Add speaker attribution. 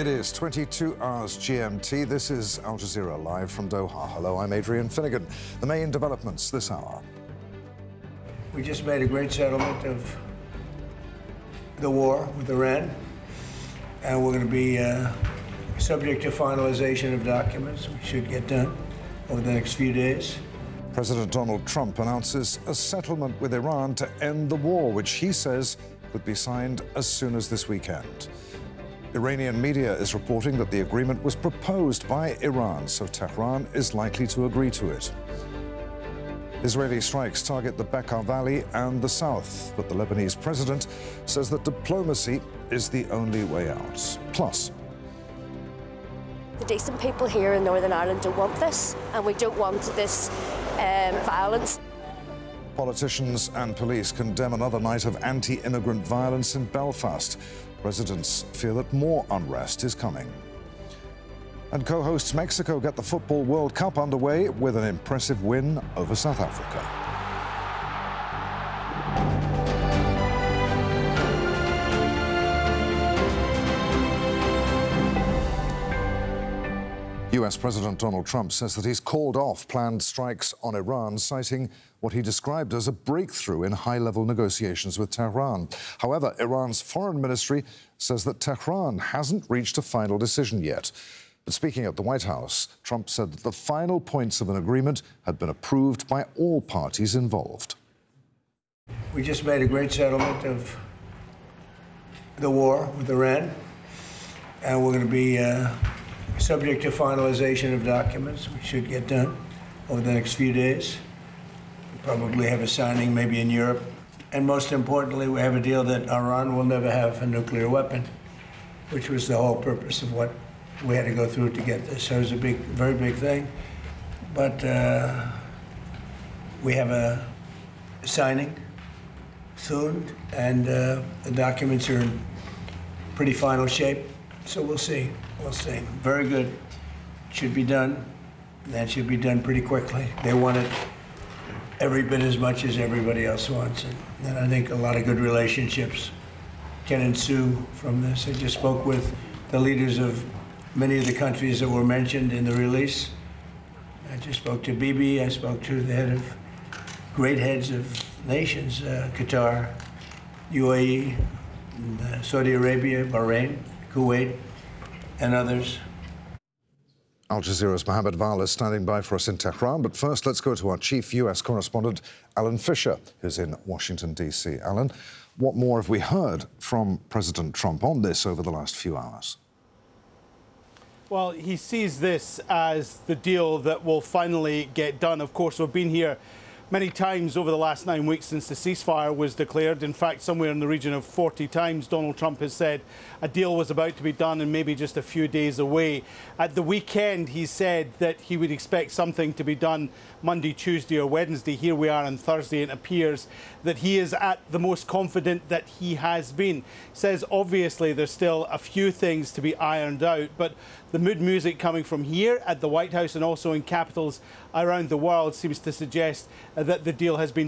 Speaker 1: It is 22 hours GMT. This is Al Jazeera live from Doha. Hello, I'm Adrian Finnegan. The main developments this hour.
Speaker 2: We just made a great settlement of the war with Iran, and we're going to be subject to finalization of documents. We should get done over the next few days.
Speaker 1: President Donald Trump announces a settlement with Iran to end the war, which he says could be signed as soon as this weekend. Iranian media is reporting that the agreement was proposed by Iran, so Tehran is likely to agree to it. Israeli strikes target the Bekaa Valley and the south, but the Lebanese president says that diplomacy is the only way out. Plus,
Speaker 3: the decent people here in Northern Ireland don't want this, and we don't want this violence.
Speaker 1: Politicians and police condemn another night of anti-immigrant violence in Belfast. Residents fear that more unrest is coming. And co-hosts Mexico get the Football World Cup underway with an impressive win over South Africa. US President Donald Trump says that he's called off planned strikes on Iran, citing what he described as a breakthrough in high-level negotiations with Tehran. However, Iran's foreign ministry says that Tehran hasn't reached a final decision yet. But speaking at the White House, Trump said that the final points of an agreement had been approved by all parties involved.
Speaker 2: We just made a great settlement of the war with Iran, and we're going to be subject to finalization of documents. We should get done over the next few days. We'll probably have a signing maybe in Europe. And most importantly, we have a deal that Iran will never have a nuclear weapon, which was the whole purpose of what we had to go through to get this. So it was a big, very big thing. But we have a signing soon, and the documents are in pretty final shape. So we'll see. We'll see. Very good. Should be done. That should be done pretty quickly. They want it every bit as much as everybody else wants it. And I think a lot of good relationships can ensue from this. I just spoke with the leaders of many of the countries that were mentioned in the release. I just spoke to Bibi. I spoke to the head of great heads of nations, Qatar, UAE, Saudi Arabia, Bahrain, Kuwait, and others.
Speaker 1: Al Jazeera's Mohammed Val is standing by for us in Tehran, but first let's go to our chief US correspondent, Alan Fisher, who's in Washington, D.C. Alan, what more have we heard from President Trump on this over the last few hours?
Speaker 4: Well, he sees this as the deal that will finally get done. Of course, we've been here many times over the last 9 weeks since the ceasefire was declared. In fact, somewhere in the region of 40 times, Donald Trump has said a deal was about to be done and maybe just a few days away. At the weekend, he said that he would expect something to be done Monday, Tuesday or Wednesday. Here we are on Thursday, and it appears that he is at the most confident that he has been. Says obviously there's still a few things to be ironed out, but the mood music coming from here at the White House and also in capitals around the world seems to suggest that the deal has been